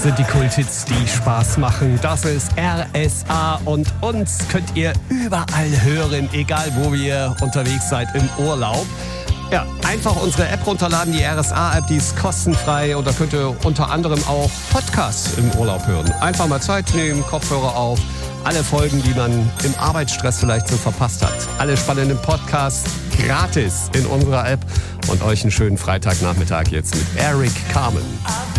sind die Kulthits, die Spaß machen. Das ist RSA und uns könnt ihr überall hören, egal wo ihr unterwegs seid im Urlaub. Ja, einfach unsere App runterladen, die RSA-App, die ist kostenfrei und da könnt ihr unter anderem auch Podcasts im Urlaub hören. Einfach mal Zeit nehmen, Kopfhörer auf, alle Folgen, die man im Arbeitsstress vielleicht so verpasst hat. Alle spannenden Podcasts gratis in unserer App und euch einen schönen Freitagnachmittag jetzt mit Eric Carmen.